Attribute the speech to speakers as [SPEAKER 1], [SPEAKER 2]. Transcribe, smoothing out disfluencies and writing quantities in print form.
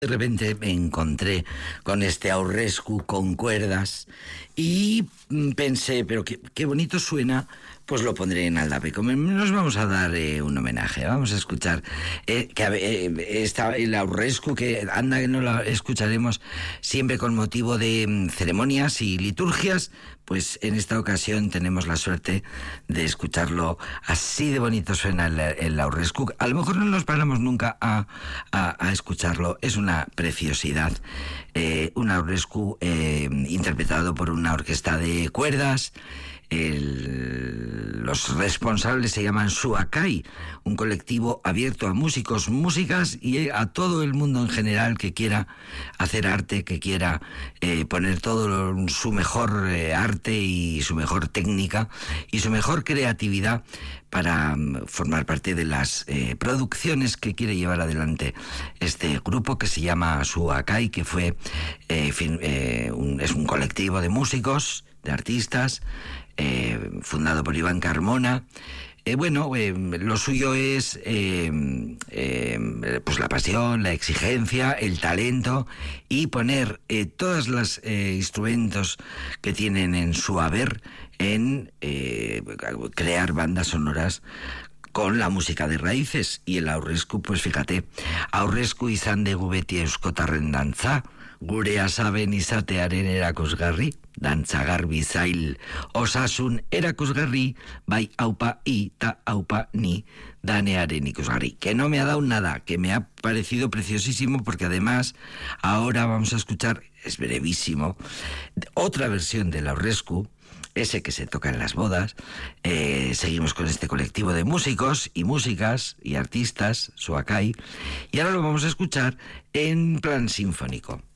[SPEAKER 1] De repente me encontré con este Aurrescu con cuerdas y pensé, pero qué bonito suena, pues lo pondré en Aldapeco. Nos vamos a dar un homenaje, vamos a escuchar el Aurrescu, que anda que no la escucharemos siempre con motivo de ceremonias y liturgias. Pues en esta ocasión tenemos la suerte de escucharlo así de bonito suena el Aurrescu. A lo mejor no nos paramos nunca a escucharlo, es una preciosidad. Un Aurrescu interpretado por una orquesta de cuerdas. Los responsables se llaman Suakai, un colectivo abierto a músicos, músicas y a todo el mundo en general que quiera hacer arte, que quiera poner todo su mejor arte y su mejor técnica y su mejor creatividad para formar parte de las producciones que quiere llevar adelante este grupo que se llama Suakai, que fue es un colectivo de músicos, de artistas, fundado por Iván Carmona. Lo suyo es pues la pasión, la exigencia, el talento y poner todos los instrumentos que tienen en su haber en crear bandas sonoras con la música de raíces. Y el Aurrescu, pues fíjate, Aurrescu izan dugu beti euskotarren dantza, gure asaben izatearen erakusgarri, dantza garbi zail, osasun erakusgarri, bai aupa i ta aupa ni, danearen ikusgarri. Que no me ha dado nada, que me ha parecido preciosísimo, porque además ahora vamos a escuchar, es brevísimo, otra versión del Aurrescu, ese que se toca en las bodas. Seguimos con este colectivo de músicos y músicas y artistas, Suakai, y ahora lo vamos a escuchar en plan sinfónico.